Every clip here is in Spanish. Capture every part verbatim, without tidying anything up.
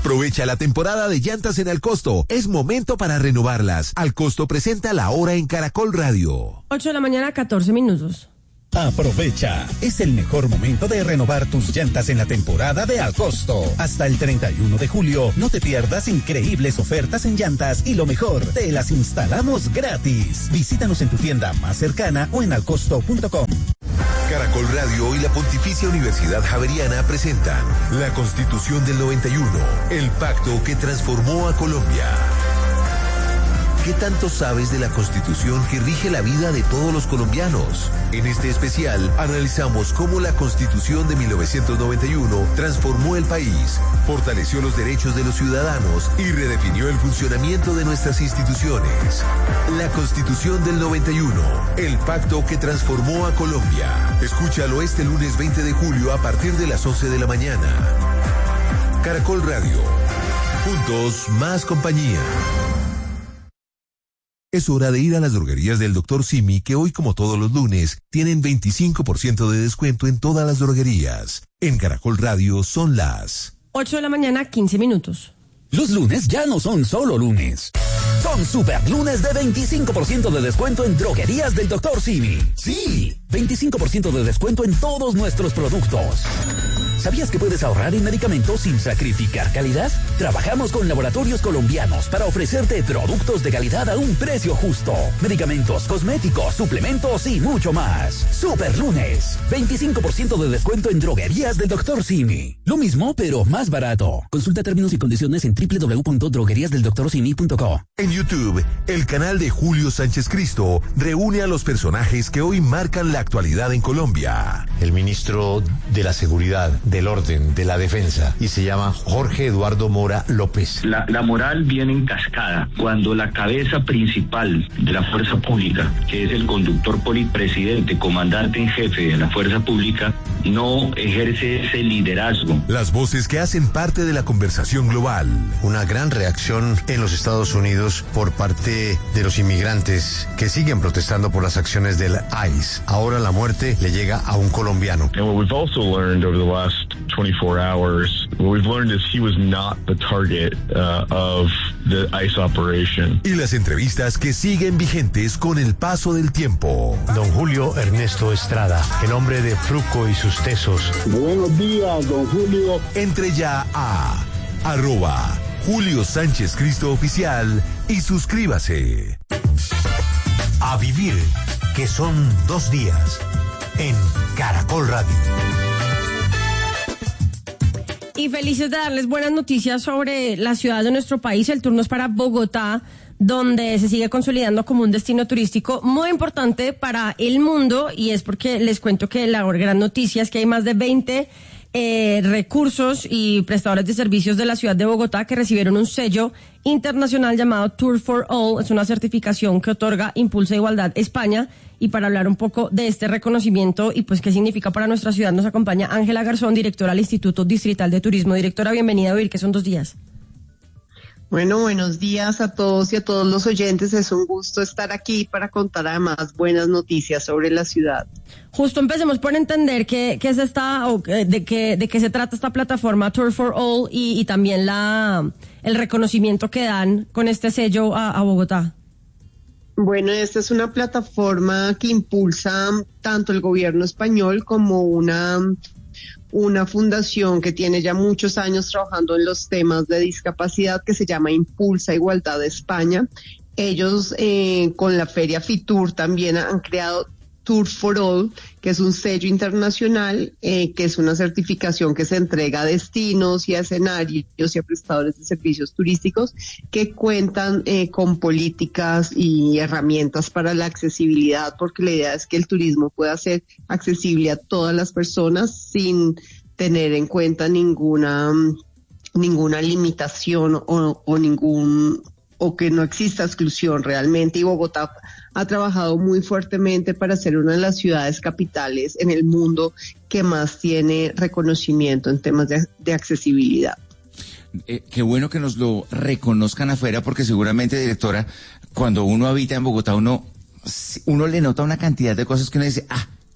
Aprovecha la temporada de llantas en Alcosto. Es momento para renovarlas. Alcosto presenta La Hora en Caracol Radio. ocho de la mañana, catorce minutos. Aprovecha, es el mejor momento de renovar tus llantas en la temporada de Alcosto. Hasta el treinta y uno de julio, no te pierdas increíbles ofertas en llantas y lo mejor, te las instalamos gratis. Visítanos en tu tienda más cercana o en alcosto punto com. Caracol Radio y la Pontificia Universidad Javeriana presentan la Constitución del noventa y uno, el pacto que transformó a Colombia. ¿Qué tanto sabes de la Constitución que rige la vida de todos los colombianos? En este especial analizamos cómo la Constitución de mil novecientos noventa y uno transformó el país, fortaleció los derechos de los ciudadanos y redefinió el funcionamiento de nuestras instituciones. La Constitución del noventa y uno, el pacto que transformó a Colombia. Escúchalo este lunes veinte de julio a partir de las once de la mañana. Caracol Radio. Juntos, más compañía. Es hora de ir a las droguerías del doctor Simi, que hoy, como todos los lunes, tienen veinticinco por ciento de descuento en todas las droguerías. En Caracol Radio son las ocho de la mañana, quince minutos. Los lunes ya no son solo lunes. Son super lunes de veinticinco por ciento de descuento en droguerías del doctor Simi. Sí, veinticinco por ciento de descuento en todos nuestros productos. ¿Sabías que puedes ahorrar en medicamentos sin sacrificar calidad? Trabajamos con laboratorios colombianos para ofrecerte productos de calidad a un precio justo. Medicamentos, cosméticos, suplementos y mucho más. Super lunes, veinticinco por ciento de descuento en droguerías del doctor Simi. Lo mismo, pero más barato. Consulta términos y condiciones en doble u doble u doble u punto droguerías del doctor simi punto co. En YouTube, el canal de Julio Sánchez Cristo reúne a los personajes que hoy marcan la actualidad en Colombia. El ministro de la Seguridad, del Orden, de la Defensa, y se llama Jorge Eduardo Mora López. La, la moral viene en cascada cuando la cabeza principal de la fuerza pública, que es el conductor polipresidente, comandante en jefe de la fuerza pública, no ejerce ese liderazgo. Las voces que hacen parte de la conversación global. Una gran reacción en los Estados Unidos por parte de los inmigrantes que siguen protestando por las acciones del I C E. Ahora la muerte le llega a un colombiano. And what we've also learned over the last twenty-four hours, what we've learned is he was not the target uh, of the I C E operation. Y las entrevistas que siguen vigentes con el paso del tiempo. Don Julio Ernesto Estrada, en nombre de Fruco y sus tesos. Buenos días, don Julio. Entre ya a arroba Julio Sánchez Cristo Oficial y suscríbase. A vivir, que son dos días, en Caracol Radio. Y felices de darles buenas noticias sobre la ciudad de nuestro país. El turno es para Bogotá, donde se sigue consolidando como un destino turístico muy importante para el mundo, y es porque les cuento que la gran noticia es que hay más de veinte eh, recursos y prestadores de servicios de la ciudad de Bogotá que recibieron un sello internacional llamado Tour for All. Es una certificación que otorga Impulsa Igualdad España. Y para hablar un poco de este reconocimiento y pues qué significa para nuestra ciudad, nos acompaña Ángela Garzón, directora del Instituto Distrital de Turismo. Directora, bienvenida a Vivir, que son dos días. Bueno, buenos días a todos y a todos los oyentes. Es un gusto estar aquí para contar además buenas noticias sobre la ciudad. Justo empecemos por entender qué, qué es esta, o de qué, de qué se trata esta plataforma Tour for All y, y también la, el reconocimiento que dan con este sello a, a Bogotá. Bueno, esta es una plataforma que impulsa tanto el gobierno español como una, una fundación que tiene ya muchos años trabajando en los temas de discapacidad, que se llama Impulsa Igualdad España. Ellos eh, con la Feria Fitur también han creado Tour for All, que es un sello internacional, eh, que es una certificación que se entrega a destinos y a escenarios y a prestadores de servicios turísticos que cuentan eh, con políticas y herramientas para la accesibilidad, porque la idea es que el turismo pueda ser accesible a todas las personas sin tener en cuenta ninguna ninguna limitación o, o ningún o que no exista exclusión realmente. Y Bogotá ha trabajado muy fuertemente para ser una de las ciudades capitales en el mundo que más tiene reconocimiento en temas de, de accesibilidad. Eh, qué bueno que nos lo reconozcan afuera, porque seguramente, directora, cuando uno habita en Bogotá, uno, uno le nota una cantidad de cosas que uno dice, ah,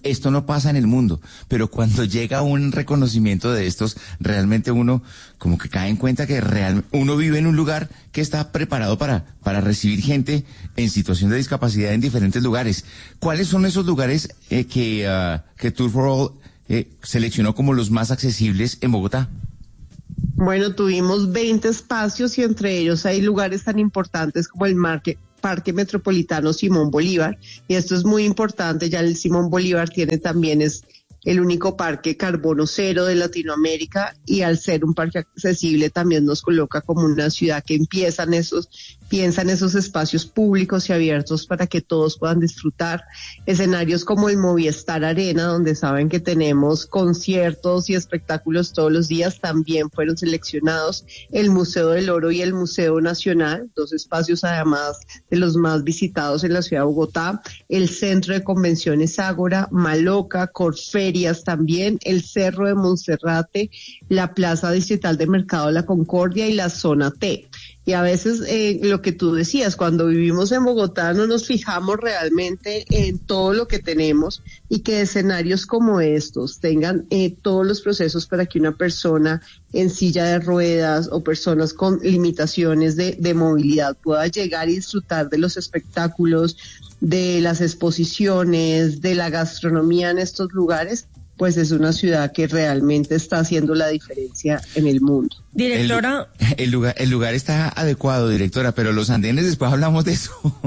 esto no pasa en el mundo, pero cuando llega un reconocimiento de estos, realmente uno como que cae en cuenta que real, uno vive en un lugar que está preparado para, para recibir gente en situación de discapacidad en diferentes lugares. ¿Cuáles son esos lugares eh, que, uh, que Tour for All eh, seleccionó como los más accesibles en Bogotá? Bueno, tuvimos veinte espacios y entre ellos hay lugares tan importantes como el Marque, Parque Metropolitano Simón Bolívar, y esto es muy importante, ya el Simón Bolívar tiene también, es el único parque carbono cero de Latinoamérica, y al ser un parque accesible también nos coloca como una ciudad que empiezan esos, piensa en esos espacios públicos y abiertos para que todos puedan disfrutar. Escenarios como el Movistar Arena, donde saben que tenemos conciertos y espectáculos todos los días, también fueron seleccionados. El Museo del Oro y el Museo Nacional, dos espacios además de los más visitados en la ciudad de Bogotá. El Centro de Convenciones Ágora, Maloca, Corferias también, el Cerro de Monserrate, la Plaza Distrital de Mercado de la Concordia y la Zona T. Y a veces eh, lo que tú decías, cuando vivimos en Bogotá no nos fijamos realmente en todo lo que tenemos, y que escenarios como estos tengan eh, todos los procesos para que una persona en silla de ruedas o personas con limitaciones de, de movilidad pueda llegar y disfrutar de los espectáculos, de las exposiciones, de la gastronomía en estos lugares. Pues es una ciudad que realmente está haciendo la diferencia en el mundo. Directora. El, el, lugar, el lugar está adecuado, directora, pero los andenes, después hablamos de eso.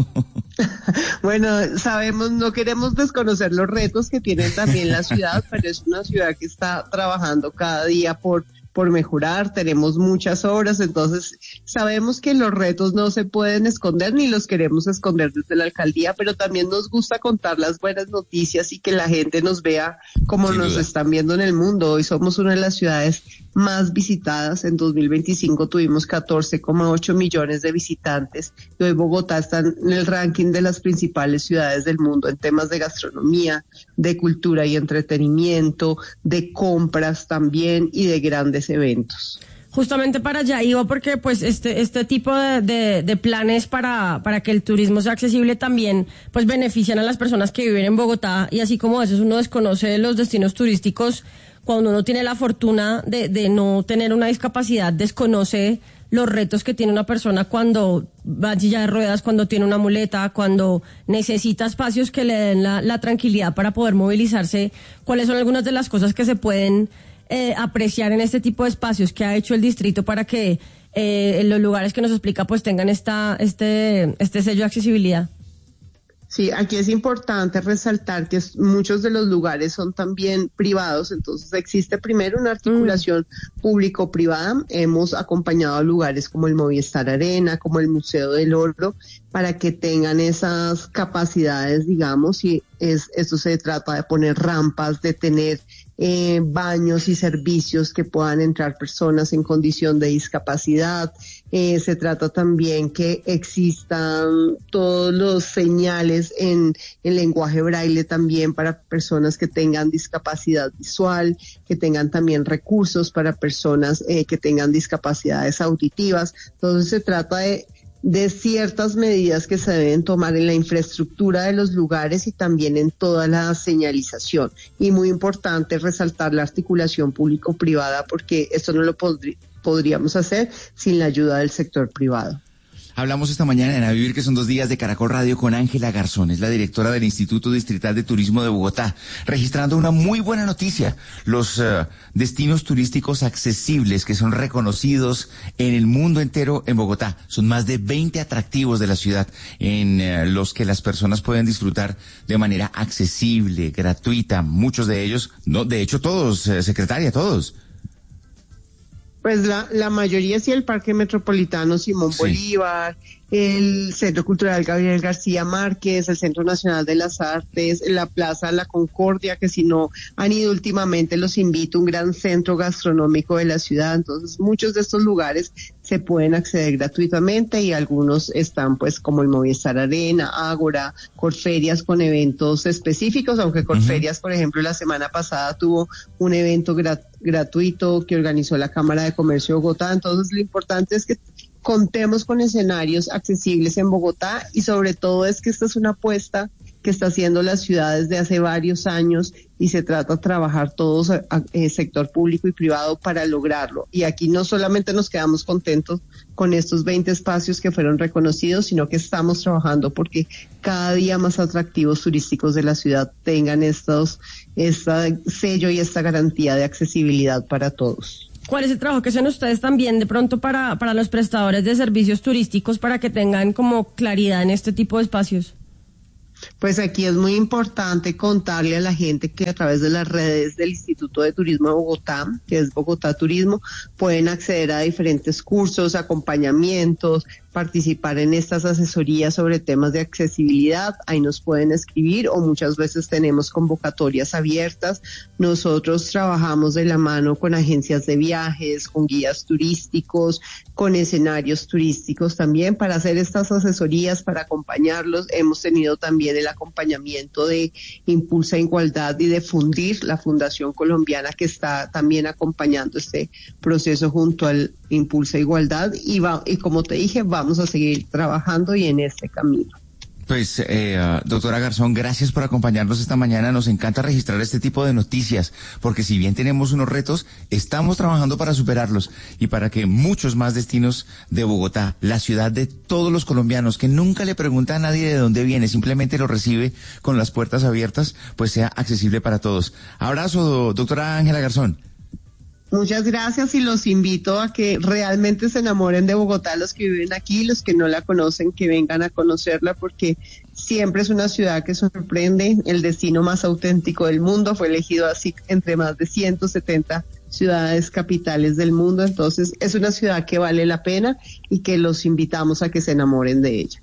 Bueno, sabemos, no queremos desconocer los retos que tiene también la ciudad, pero es una ciudad que está trabajando cada día por por mejorar, tenemos muchas obras, entonces sabemos que los retos no se pueden esconder ni los queremos esconder desde la alcaldía, pero también nos gusta contar las buenas noticias y que la gente nos vea como Sin nos duda. están viendo en el mundo. Hoy somos una de las ciudades más visitadas. En dos mil veinticinco tuvimos catorce coma ocho millones de visitantes y hoy Bogotá está en el ranking de las principales ciudades del mundo en temas de gastronomía, de cultura y entretenimiento, de compras también y de grandes eventos. Justamente para allá iba, porque pues este este tipo de, de, de planes para para que el turismo sea accesible también pues benefician a las personas que viven en Bogotá, y así como a veces uno desconoce los destinos turísticos, cuando uno tiene la fortuna de, de no tener una discapacidad, desconoce los retos que tiene una persona cuando va en silla de ruedas, cuando tiene una muleta, cuando necesita espacios que le den la, la tranquilidad para poder movilizarse. ¿Cuáles son algunas de las cosas que se pueden Eh, apreciar en este tipo de espacios que ha hecho el distrito para que eh, los lugares que nos explica pues tengan esta este este sello de accesibilidad? Sí, aquí es importante resaltar que muchos de los lugares son también privados, entonces existe primero una articulación mm. público-privada. Hemos acompañado a lugares como el Movistar Arena, como el Museo del Oro, para que tengan esas capacidades, digamos, y es esto se trata de poner rampas, de tener eh, baños y servicios que puedan entrar personas en condición de discapacidad. Eh, se trata también que existan todos los señales en, en lenguaje braille también para personas que tengan discapacidad visual, que tengan también recursos para personas eh, que tengan discapacidades auditivas. Entonces se trata de de ciertas medidas que se deben tomar en la infraestructura de los lugares y también en toda la señalización. Y muy importante resaltar la articulación público-privada, porque esto no lo podri- podríamos hacer sin la ayuda del sector privado. Hablamos esta mañana en A Vivir, que son dos días de Caracol Radio, con Ángela Garzón, es la directora del Instituto Distrital de Turismo de Bogotá, registrando una muy buena noticia: los uh, destinos turísticos accesibles que son reconocidos en el mundo entero en Bogotá. Son más de veinte atractivos de la ciudad en uh, los que las personas pueden disfrutar de manera accesible, gratuita. Muchos de ellos, no, de hecho todos, uh, secretaria, todos. Pues la, la mayoría sí, el Parque Metropolitano Simón sí. Bolívar, el Centro Cultural Gabriel García Márquez, el Centro Nacional de las Artes, la Plaza La Concordia, que si no han ido últimamente los invito, un gran centro gastronómico de la ciudad. Entonces muchos de estos lugares se pueden acceder gratuitamente y algunos están pues como el Movistar Arena, Ágora, Corferias con eventos específicos, aunque Corferias, uh-huh. por ejemplo, la semana pasada tuvo un evento grat- gratuito que organizó la Cámara de Comercio de Bogotá. Entonces lo importante es que contemos con escenarios accesibles en Bogotá y sobre todo es que esta es una apuesta que está haciendo la ciudad desde hace varios años y se trata de trabajar todos, eh, sector público y privado, para lograrlo. Y aquí no solamente nos quedamos contentos con estos veinte espacios que fueron reconocidos, sino que estamos trabajando porque cada día más atractivos turísticos de la ciudad tengan estos, este sello y esta garantía de accesibilidad para todos. ¿Cuál es el trabajo que hacen ustedes también de pronto para, para los prestadores de servicios turísticos para que tengan como claridad en este tipo de espacios? Pues aquí es muy importante contarle a la gente que a través de las redes del Instituto de Turismo de Bogotá, que es Bogotá Turismo, pueden acceder a diferentes cursos, acompañamientos, participar en estas asesorías sobre temas de accesibilidad. Ahí nos pueden escribir o muchas veces tenemos convocatorias abiertas. Nosotros trabajamos de la mano con agencias de viajes, con guías turísticos, con escenarios turísticos también para hacer estas asesorías, para acompañarlos. Hemos tenido también el acompañamiento de Impulsa Igualdad y de Fundir, la Fundación Colombiana, que está también acompañando este proceso junto al Impulsa Igualdad, y va, y como te dije, vamos a seguir trabajando y en este camino. Pues, eh, uh, doctora Garzón, gracias por acompañarnos esta mañana. Nos encanta registrar este tipo de noticias, porque si bien tenemos unos retos, estamos trabajando para superarlos y para que muchos más destinos de Bogotá, la ciudad de todos los colombianos, que nunca le pregunta a nadie de dónde viene, simplemente lo recibe con las puertas abiertas, pues sea accesible para todos. Abrazo, doctora Ángela Garzón. Muchas gracias y los invito a que realmente se enamoren de Bogotá, los que viven aquí, los que no la conocen, que vengan a conocerla, porque siempre es una ciudad que sorprende. El destino más auténtico del mundo fue elegido así entre más de ciento setenta ciudades capitales del mundo. Entonces es una ciudad que vale la pena y que los invitamos a que se enamoren de ella.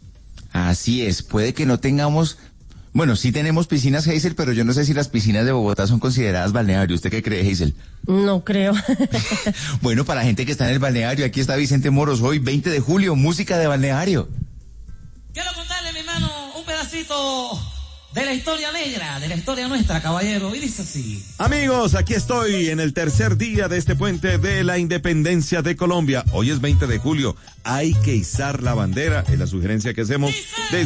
Así es, puede que no tengamos... Bueno, sí tenemos piscinas, Hazel, pero yo no sé si las piscinas de Bogotá son consideradas balneario. ¿Usted qué cree, Hazel? No creo. Bueno, para la gente que está en el balneario, aquí está Vicente Moros, hoy veinte de julio, música de balneario. Quiero contarle, mi hermano, un pedacito de la historia negra, de la historia nuestra, caballero, y dice así. Amigos, aquí estoy en el tercer día de este puente de la independencia de Colombia. Hoy es veinte de julio, hay que izar la bandera, es la sugerencia que hacemos.